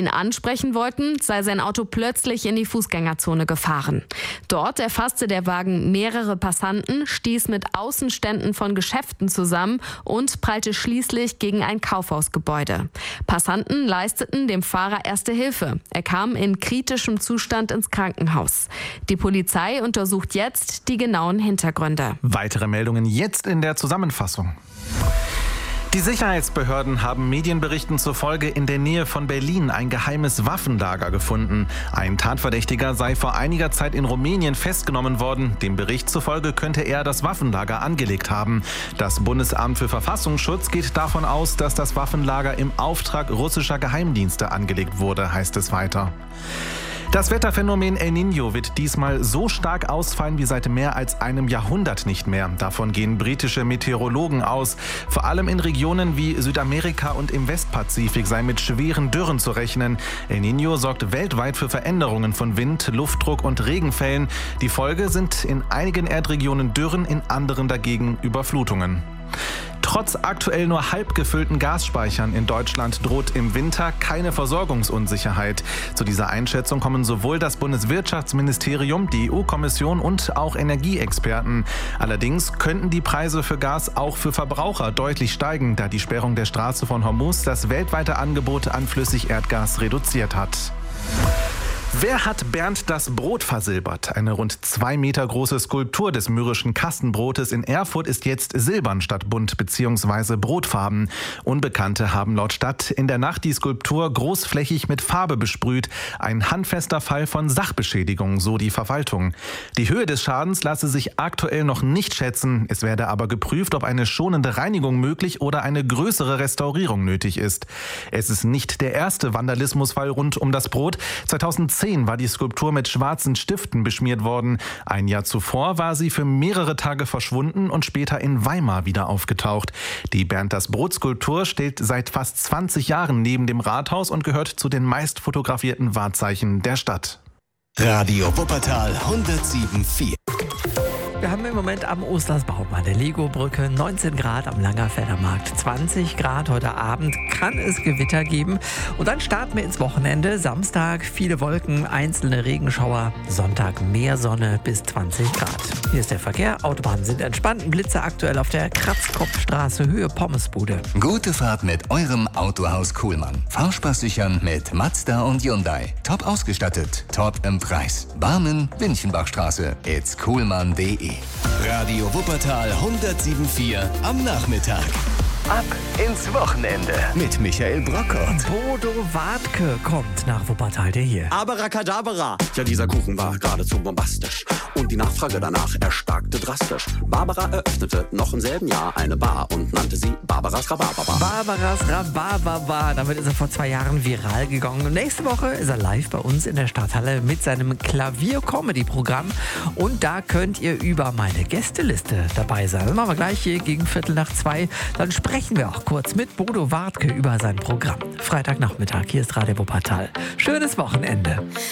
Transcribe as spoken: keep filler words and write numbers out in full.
ihn ansprechen wollten, sei sein Auto plötzlich in die Fußgängerzone gefahren. Dort erfasste der Wagen mehrere Passanten, stieß mit Außenständen von Geschäften zusammen und prallte schließlich gegen ein Kaufhausgebäude. Passanten leisteten dem Fahrer erste Hilfe. Er kam in kritischem Zustand ins Krankenhaus. Die Polizei untersucht jetzt die genauen Hintergründe. Weitere Meldungen jetzt in der Zusammenfassung. Die Sicherheitsbehörden haben Medienberichten zufolge in der Nähe von Berlin ein geheimes Waffenlager gefunden. Ein Tatverdächtiger sei vor einiger Zeit in Rumänien festgenommen worden. Dem Bericht zufolge könnte er das Waffenlager angelegt haben. Das Bundesamt für Verfassungsschutz geht davon aus, dass das Waffenlager im Auftrag russischer Geheimdienste angelegt wurde, heißt es weiter. Das Wetterphänomen El Niño wird diesmal so stark ausfallen wie seit mehr als einem Jahrhundert nicht mehr. Davon gehen britische Meteorologen aus. Vor allem in Regionen wie Südamerika und im Westpazifik sei mit schweren Dürren zu rechnen. El Niño sorgt weltweit für Veränderungen von Wind, Luftdruck und Regenfällen. Die Folge sind in einigen Erdregionen Dürren, in anderen dagegen Überflutungen. Trotz aktuell nur halb gefüllten Gasspeichern in Deutschland droht im Winter keine Versorgungsunsicherheit. Zu dieser Einschätzung kommen sowohl das Bundeswirtschaftsministerium, die E U-Kommission und auch Energieexperten. Allerdings könnten die Preise für Gas auch für Verbraucher deutlich steigen, da die Sperrung der Straße von Hormuz das weltweite Angebot an Flüssigerdgas reduziert hat. Wer hat Bernd das Brot versilbert? Eine rund zwei Meter große Skulptur des mürrischen Kastenbrotes in Erfurt ist jetzt silbern statt bunt bzw. brotfarben. Unbekannte haben laut Stadt in der Nacht die Skulptur großflächig mit Farbe besprüht. Ein handfester Fall von Sachbeschädigung, so die Verwaltung. Die Höhe des Schadens lasse sich aktuell noch nicht schätzen. Es werde aber geprüft, ob eine schonende Reinigung möglich oder eine größere Restaurierung nötig ist. Es ist nicht der erste Vandalismusfall rund um das Brot. zweitausendzehn war die Skulptur mit schwarzen Stiften beschmiert worden. Ein Jahr zuvor war sie für mehrere Tage verschwunden und später in Weimar wieder aufgetaucht. Die Bernd-das-Brot-Skulptur steht seit fast zwanzig Jahren neben dem Rathaus und gehört zu den meist fotografierten Wahrzeichen der Stadt. Radio Wuppertal hundertsieben Komma vier. Wir haben im Moment am Ostersbaum an der Lego-Brücke neunzehn Grad, am Langerfelder Markt zwanzig Grad. Heute Abend kann es Gewitter geben. Und dann starten wir ins Wochenende. Samstag viele Wolken, einzelne Regenschauer. Sonntag mehr Sonne bis zwanzig Grad. Hier ist der Verkehr. Autobahnen sind entspannt. Blitze aktuell auf der Kratzkopfstraße, Höhe Pommesbude. Gute Fahrt mit eurem Autohaus Kuhlmann. Fahrspaß sichern mit Mazda und Hyundai. Top ausgestattet, top im Preis. Barmen, Winchenbachstraße. It's kuhlmann punkt de. Radio Wuppertal hundertsieben Komma vier am Nachmittag. Ab ins Wochenende mit Michael Brockert. Bodo Wartke kommt nach Wuppertal, der hier. Abracadabra! Ja, dieser Kuchen war geradezu bombastisch. Und die Nachfrage danach erstarkte drastisch. Barbara eröffnete noch im selben Jahr eine Bar und nannte sie Barbaras Rhabarberbar. Barbaras Rhabarberbar. Damit ist er vor zwei Jahren viral gegangen. Und nächste Woche ist er live bei uns in der Stadthalle mit seinem Klavier-Comedy-Programm. Und da könnt ihr über meine Gästeliste dabei sein. Das machen wir gleich hier gegen Viertel nach zwei. Dann sprechen wir auch kurz mit Bodo Wartke über sein Programm. Freitagnachmittag, hier ist Radio Wuppertal. Schönes Wochenende.